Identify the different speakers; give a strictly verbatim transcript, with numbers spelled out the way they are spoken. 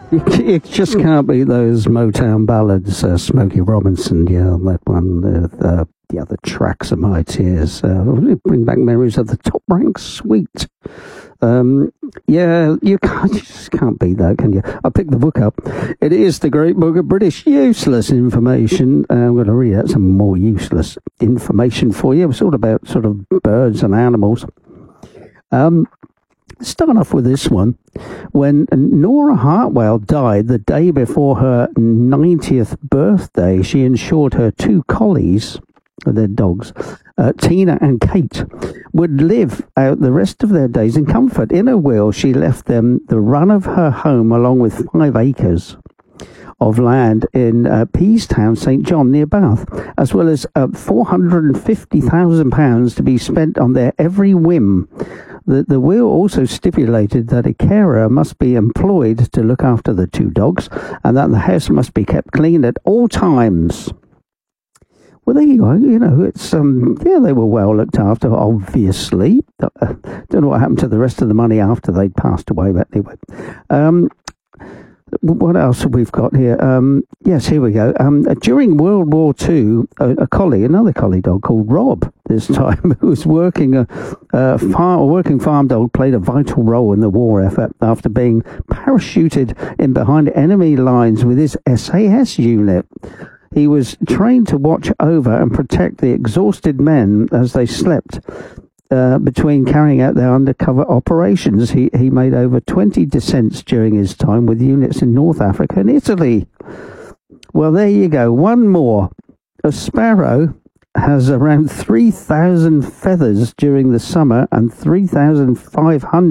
Speaker 1: You, you just can't beat those Motown ballads, uh, Smokey Robinson, yeah, that one, uh, the, the other tracks of my tears, uh, bring back memories of the Top Rank Suite. Um, yeah, you, can't, you just can't beat that, can you? I picked the book up. It is the Great Book of British Useless Information. Uh, I'm going to read out some more useless information for you. It's all about sort of birds and animals. Um, start off with this one. When Nora Hartwell died the day before her ninetieth birthday, she ensured her two collies, their dogs, uh, Tina and Kate, would live out the rest of their days in comfort. In her will, she left them the run of her home along with five acres of land in uh, Peasetown, Saint John, near Bath, as well as uh, four hundred fifty thousand pounds to be spent on their every whim. The, the will also stipulated that a carer must be employed to look after the two dogs and that the house must be kept clean at all times. Well, there you go. You know, it's, um, yeah, they were well looked after, obviously. Uh, don't know what happened to the rest of the money after they'd passed away, but anyway. Um, what else have we've got here? Um, yes, here we go. Um, during World War Two, a, a collie, another collie dog called Rob, this time, who was working a, a, farm, a working farm dog, played a vital role in the war effort after being parachuted in behind enemy lines with his S A S unit. He was trained to watch over and protect the exhausted men as they slept. Uh, between carrying out their undercover operations, he, he made over twenty descents during his time with units in North Africa and Italy. Well, there you go. One more. A sparrow has around three thousand feathers during the summer and three thousand five hundred